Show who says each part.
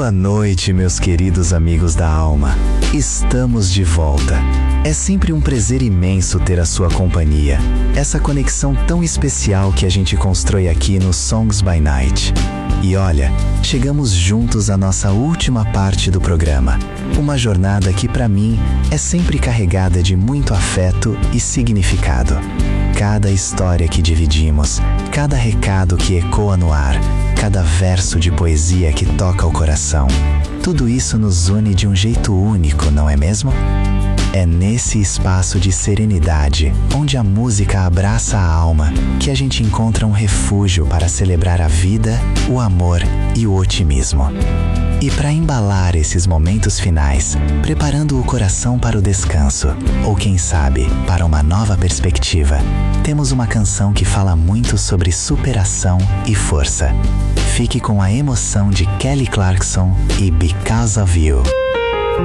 Speaker 1: Boa noite, meus queridos amigos da alma. Estamos de volta. É sempre um prazer imenso ter a sua companhia. Essa conexão tão especial que a gente constrói aqui no Songs by Night. E olha, chegamos juntos à nossa última parte do programa. Uma jornada que para mim é sempre carregada de muito afeto e significado. Cada história que dividimos, cada recado que ecoa no ar, cada verso de poesia que toca o coração. Tudo isso nos une de um jeito único, não é mesmo? É nesse espaço de serenidade, onde a música abraça a alma, que a gente encontra um refúgio para celebrar a vida, o amor e o otimismo. E para embalar esses momentos finais, preparando o coração para o descanso, ou quem sabe, para uma nova perspectiva, temos uma canção que fala muito sobre superação e força. Fique com a emoção de Kelly Clarkson e Because of You.